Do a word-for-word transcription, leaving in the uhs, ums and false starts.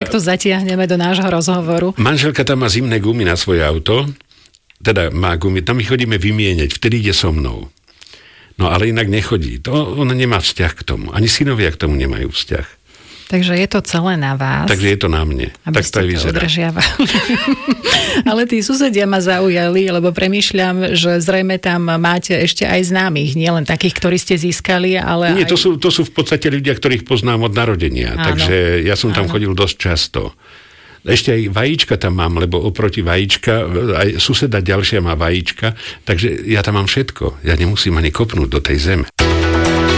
tak to zatiahneme do nášho rozhovoru. Manželka tam má zimné gumy na svoje auto, teda má gumy, tam ich chodíme vymieňať, vtedy ide so mnou. No ale inak nechodí. To, ona nemá vzťah k tomu. Ani synovia k tomu nemajú vzťah. Takže je to celé na vás. Takže je to na mne. Aby tak ste to aj to udržiavali. Ale tí susedia ma zaujali, lebo premýšľam, že zrejme tam máte ešte aj známych, nielen takých, ktorí ste získali, ale Nie, aj... to sú, to sú v podstate ľudia, ktorých poznám od narodenia. Áno. Takže ja som tam Áno. chodil dosť často. Ešte aj vajíčka tam mám, lebo oproti vajíčka, aj suseda ďalšia má vajíčka, takže ja tam mám všetko. Ja nemusím ani kopnúť do tej zeme.